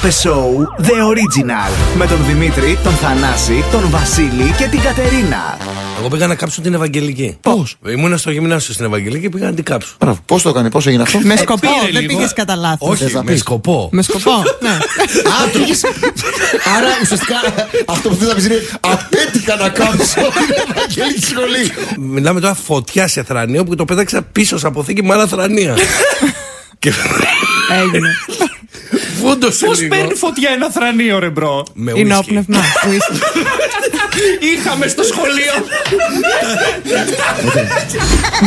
Πάπε Show The Original. Με τον Δημήτρη, τον Θανάση, τον Βασίλη και την Κατερίνα. Εγώ πήγα να κάψω την Ευαγγελική. Πώς? Ήμουνα στο γυμνάσιο στην Ευαγγελική και πήγα να την κάψω. Πώς το έκανε, πώς έγινε αυτό? Με σκοπό, δεν λίγο. πήγες κατά λάθος. Όχι, με σκοπό. Με σκοπό, ναι. Α, πήγες. Άρα ουσιαστικά αυτό που θες να πεις είναι απέτυχα να κάψω την Ευαγγελική σχολή. Μιλάμε τώρα φωτιά σε θρανίο που το πέταξα πίσω σε αποθήκη με άλλα θρανία. Και Έγινε. φούντωσε Πώς λίγο. παίρνει φωτιά ένα θρανίο, ρε μπρο? Με Είναι ουίσκι. όπνευμα. Είχαμε στο σχολείο.